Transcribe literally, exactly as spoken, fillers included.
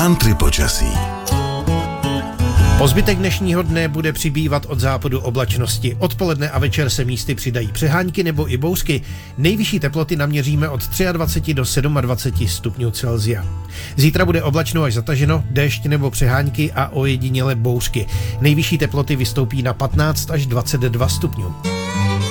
Country počasí. Po zbytek dnešního dne bude přibývat od západu oblačnosti. Odpoledne a večer se místy přidají přehánky nebo i bouřky. Nejvyšší teploty naměříme od dvacet tři do dvacet sedm stupňů Celsia. Zítra bude oblačno až zataženo, déšť nebo přehánky a ojediněle bouřky. Nejvyšší teploty vystoupí na patnáct až dvacet dva stupňů.